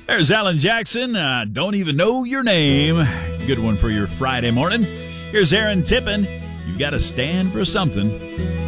There's Alan Jackson. Don't even know your name. Good one for your Friday morning. Here's Aaron Tippin. You've got to stand for something.